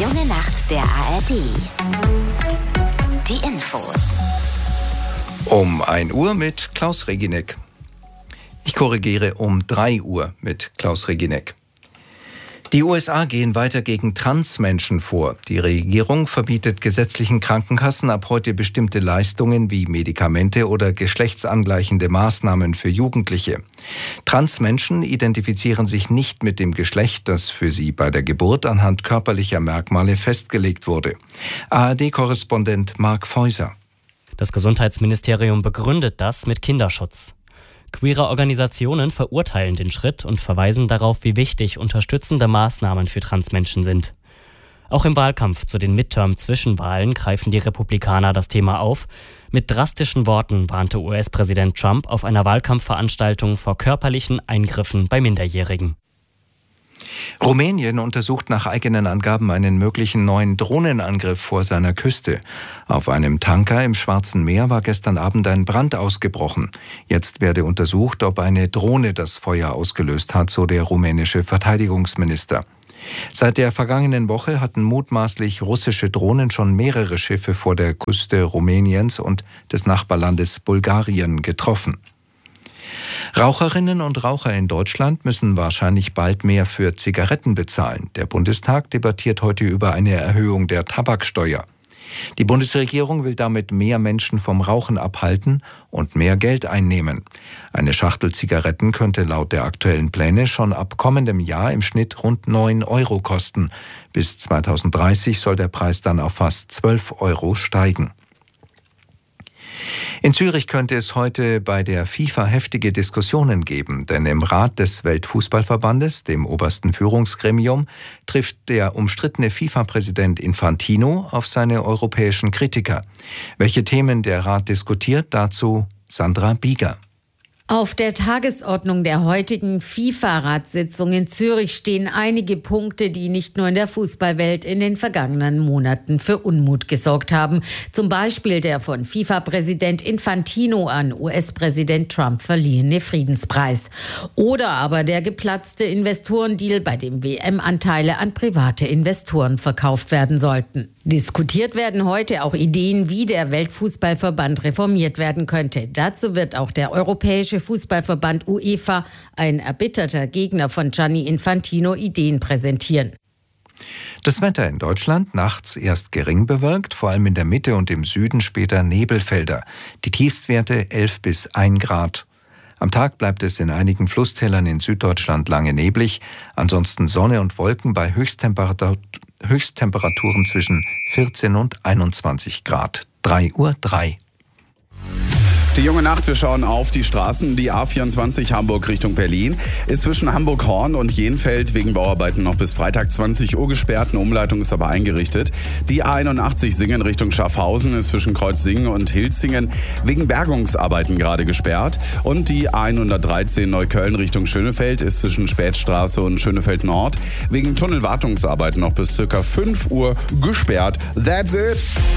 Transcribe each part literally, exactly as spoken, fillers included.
junge Nacht der A R D. Die Infos. Um ein Uhr mit Klaus Reginek. Ich korrigiere um drei Uhr mit Klaus Reginek. Die U S A gehen weiter gegen Transmenschen vor. Die Regierung verbietet gesetzlichen Krankenkassen ab heute bestimmte Leistungen wie Medikamente oder geschlechtsangleichende Maßnahmen für Jugendliche. Transmenschen identifizieren sich nicht mit dem Geschlecht, das für sie bei der Geburt anhand körperlicher Merkmale festgelegt wurde. A R D-Korrespondent Mark Feuser. Das Gesundheitsministerium begründet das mit Kinderschutz. Queere Organisationen verurteilen den Schritt und verweisen darauf, wie wichtig unterstützende Maßnahmen für Transmenschen sind. Auch im Wahlkampf zu den Midterm-Zwischenwahlen greifen die Republikaner das Thema auf. Mit drastischen Worten warnte U S-Präsident Trump auf einer Wahlkampfveranstaltung vor körperlichen Eingriffen bei Minderjährigen. Rumänien untersucht nach eigenen Angaben einen möglichen neuen Drohnenangriff vor seiner Küste. Auf einem Tanker im Schwarzen Meer war gestern Abend ein Brand ausgebrochen. Jetzt werde untersucht, ob eine Drohne das Feuer ausgelöst hat, so der rumänische Verteidigungsminister. Seit der vergangenen Woche hatten mutmaßlich russische Drohnen schon mehrere Schiffe vor der Küste Rumäniens und des Nachbarlandes Bulgarien getroffen. Raucherinnen und Raucher in Deutschland müssen wahrscheinlich bald mehr für Zigaretten bezahlen. Der Bundestag debattiert heute über eine Erhöhung der Tabaksteuer. Die Bundesregierung will damit mehr Menschen vom Rauchen abhalten und mehr Geld einnehmen. Eine Schachtel Zigaretten könnte laut der aktuellen Pläne schon ab kommendem Jahr im Schnitt rund neun Euro kosten. Bis zweitausenddreißig soll der Preis dann auf fast zwölf Euro steigen. In Zürich könnte es heute bei der FIFA heftige Diskussionen geben, denn im Rat des Weltfußballverbandes, dem obersten Führungsgremium, trifft der umstrittene FIFA-Präsident Infantino auf seine europäischen Kritiker. Welche Themen der Rat diskutiert, dazu Sandra Bieger. Auf der Tagesordnung der heutigen FIFA-Ratssitzung in Zürich stehen einige Punkte, die nicht nur in der Fußballwelt in den vergangenen Monaten für Unmut gesorgt haben. Zum Beispiel der von FIFA-Präsident Infantino an U S-Präsident Trump verliehene Friedenspreis. Oder aber der geplatzte Investorendeal, bei dem W M-Anteile an private Investoren verkauft werden sollten. Diskutiert werden heute auch Ideen, wie der Weltfußballverband reformiert werden könnte. Dazu wird auch der Europäische Fußballverband UEFA, ein erbitterter Gegner von Gianni Infantino, Ideen präsentieren. Das Wetter in Deutschland nachts erst gering bewölkt, vor allem in der Mitte und im Süden später Nebelfelder. Die Tiefstwerte elf bis ein Grad. Am Tag bleibt es in einigen Flusstälern in Süddeutschland lange neblig, ansonsten Sonne und Wolken bei Höchsttemperatur, Höchsttemperaturen zwischen vierzehn und einundzwanzig Grad. drei Uhr drei. Die junge Nacht, wir schauen auf die Straßen. Die A vierundzwanzig Hamburg Richtung Berlin ist zwischen Hamburg-Horn und Jenfeld wegen Bauarbeiten noch bis Freitag zwanzig Uhr gesperrt. Eine Umleitung ist aber eingerichtet. Die A einundachtzig Singen Richtung Schaffhausen ist zwischen Kreuzsingen und Hilzingen wegen Bergungsarbeiten gerade gesperrt. Und die A hundertdreizehn Neukölln Richtung Schönefeld ist zwischen Spätstraße und Schönefeld Nord wegen Tunnelwartungsarbeiten noch bis circa fünf Uhr gesperrt. That's it!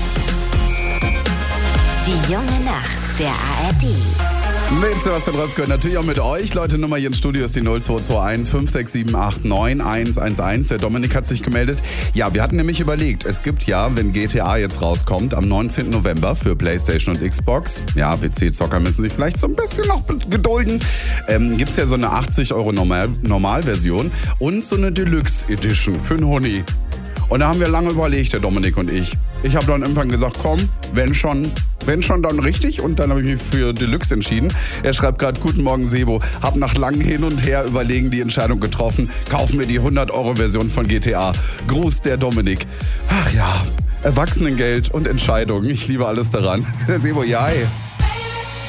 Die junge Nacht der A R D. Mit Sebastian Röpke und natürlich auch mit euch. Leute, Nummer hier im Studio ist die null zwei zwei eins fünf sechs sieben acht neun eins eins eins. Der Dominik hat sich gemeldet. Ja, wir hatten nämlich überlegt, es gibt ja, wenn G T A jetzt rauskommt, am neunzehnten November für PlayStation und Xbox, ja, P C-Zocker müssen sich vielleicht so ein bisschen noch gedulden, ähm, gibt es ja so eine achtzig Euro Normal- Normalversion und so eine Deluxe Edition für einen Huni. Und da haben wir lange überlegt, der Dominik und ich. Ich habe dann irgendwann gesagt, komm, wenn schon, wenn schon, dann richtig. Und dann habe ich mich für Deluxe entschieden. Er schreibt gerade, guten Morgen Sebo, hab nach langem Hin und Her überlegen die Entscheidung getroffen. Kaufen wir die hundert Euro Version von G T A. Gruß, der Dominik. Ach ja, Erwachsenengeld und Entscheidungen. Ich liebe alles daran. Der Sebo, ja, ey.